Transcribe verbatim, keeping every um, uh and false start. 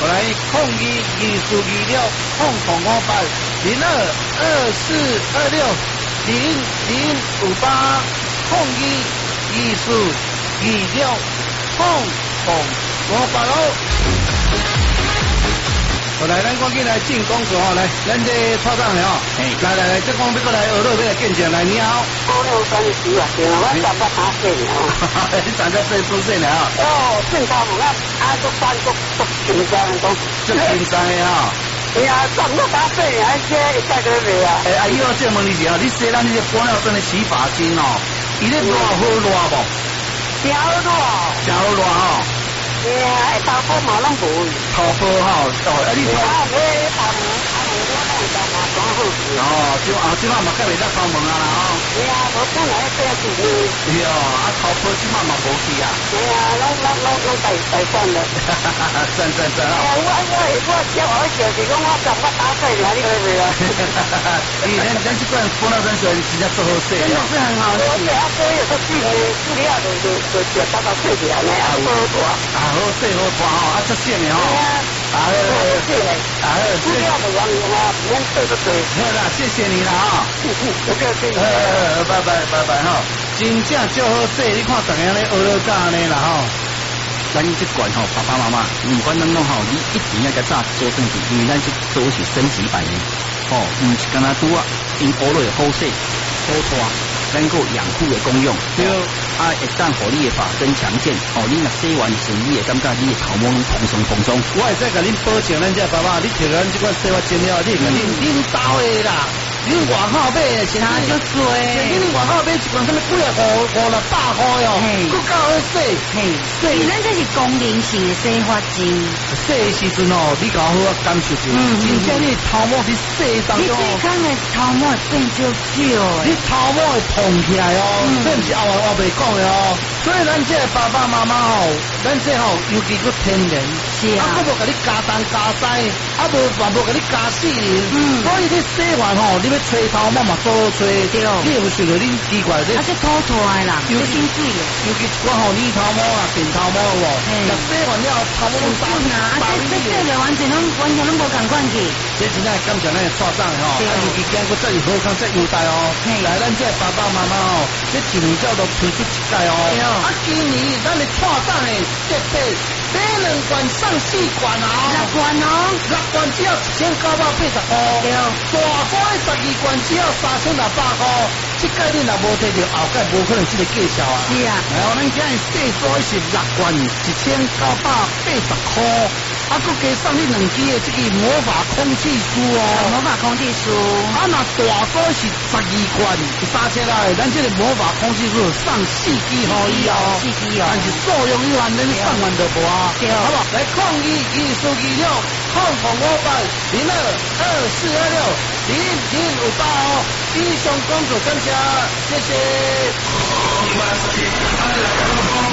我来控一艺术二六控控五八零二二四二六零零五八控一艺术二六控控五八喽。我来，咱赶紧来进广告哦！来，咱这蔡长的哦，来来来，这讲要过来学乐要来见证来，你好。 我六三十啊，对啊，我三百三岁了哦。 你三十岁出岁了啊？ 哦，正常我啊，啊，都翻都都紧张都。 足紧张的啊！ 哎呀，三百三岁了，而且一代都没啊。 哎，阿姨我这问你一下，你洗咱这玻尿酸的洗发精哦，伊咧热好热无？ 真好热。 真好热哦。 哎呀，迄头发嘛拢无。 头发吼，哦，啊你头。 啊，我头毛，啊毛我拢有头毛全好去。 哦，就啊，即马嘛较袂当头毛啊啦吼。 哎呀，无本来这样子。 哎哟，啊头发即马嘛无去啊。 哎呀，拢拢拢拢改改善了。 哈哈哈哈，赞赞赞啊！ 哎呀，我我我叫我就是讲我三百三岁了，你可以啊。 哈哈哈！你咱咱这款玻尿酸水真正做好洗， 真的是很好洗。而且啊，所有的细节资料都都都就达到细节呢，啊，好多。 啊，好洗好看吼，啊，足鲜的吼。啊，好， 谢谢。 啊，好， 资料的网友啊，免费都可以。 好啦，谢谢你啦啊。 不客气。 呃，拜拜拜拜哈。真正就好洗，你看逐个咧学了早呢啦吼。 咱这管吼，爸爸妈妈，唔管咱弄吼，你一定要甲早做正经，因为咱这都是升级版的，哦，唔是干那拄啊，因学落好洗、好拖，能够养护的功用， 对， 啊，会当互你的发根强健，哦，你若洗完时，你会感觉你的头毛蓬松蓬松。 我会再甲恁保证，咱这爸爸，你摕咱这款洗发精了，你甲恁恁兜的啦。恁外口买的是哪就多？恁外口买一罐什么几啊五五六百块哦，够够好洗。 嘿，所以咱这是功能性的洗发精。 洗的时阵哦，你搞好感受着，真正你头毛是洗当中。 你最看的头毛变少少， 你头毛会蓬起来哦，这不是后话我袂讲的哦。所以咱这爸爸妈妈哦，咱这吼尤其个天然， 是啊， 啊，我无甲你加东加西，啊无嘛无甲你加死人，嗯，所以你洗完吼，你要吹头毛嘛多吹，对，你有想到恁奇怪这， 啊这土土的啦，有心水的， 尤其我吼泥头毛啦、电头毛哦，若洗完了头毛都打啊，这这这个完全拢完全拢无共款去， 这真正感谢咱的蔡长吼，啊，尤其经过这里好康这优待哦，来咱这爸爸妈妈哦，这一年才都推出一届哦，啊，今年咱的蔡长的特别买两罐送四罐哦， 六罐哦， 六罐只要一千九百八十块，对，大罐的十二罐只要三千六百块，这届你若无摕到，后届无可能这个计销啊。 是啊， 然后咱今日细水是六罐一千九百八十块，啊，佮加送你两支的这个魔法空气书哦， 魔法空气书， 啊，那大水是十二罐三千来，咱这个魔法空气书送四支可以哦， 四支哦， 但是作用有限，咱送完就无啊，对，好不好？来抗议艺术二六控红五百零二二四二六零零五八哦，以上工作感谢，谢谢。